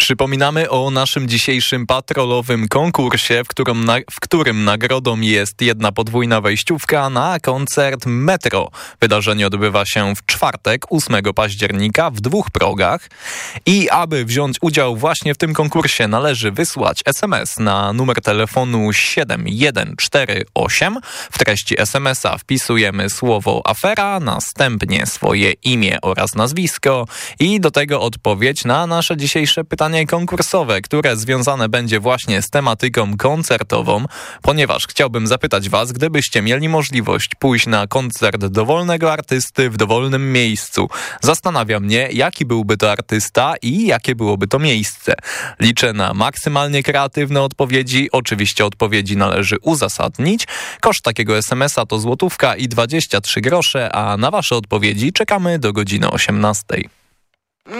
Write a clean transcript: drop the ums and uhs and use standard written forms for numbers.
Przypominamy o naszym dzisiejszym patrolowym konkursie, w którym nagrodą jest jedna podwójna wejściówka na koncert Metro. Wydarzenie odbywa się w czwartek, 8 października w 2 progach. I aby wziąć udział właśnie w tym konkursie, należy wysłać SMS na numer telefonu 7148. W treści SMS-a wpisujemy słowo afera, następnie swoje imię oraz nazwisko i do tego odpowiedź na nasze dzisiejsze pytanie konkursowe, które związane będzie właśnie z tematyką koncertową, ponieważ chciałbym zapytać Was, gdybyście mieli możliwość pójść na koncert dowolnego artysty w dowolnym miejscu. Zastanawia mnie, jaki byłby to artysta i jakie byłoby to miejsce. Liczę na maksymalnie kreatywne odpowiedzi. Oczywiście odpowiedzi należy uzasadnić. Koszt takiego SMS-a to złotówka i 23 grosze, a na Wasze odpowiedzi czekamy do godziny 18.